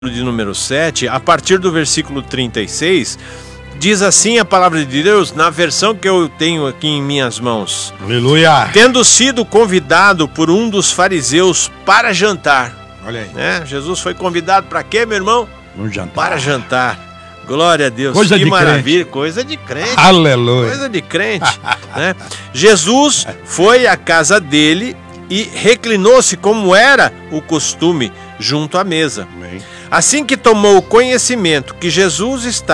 de número 7, a partir do versículo 36, diz assim a palavra de Deus, na versão que eu tenho aqui em minhas mãos. Aleluia! Tendo sido convidado por um dos fariseus para jantar. Olha aí. Né? Jesus foi convidado para quê, meu irmão? Um jantar. Para jantar. Glória a Deus. Coisa que de maravilha. crente. Coisa de crente. Aleluia! Coisa de crente. Né? Jesus foi à casa dele e reclinou-se como era o costume junto à mesa. Amém. Assim que tomou conhecimento que Jesus estava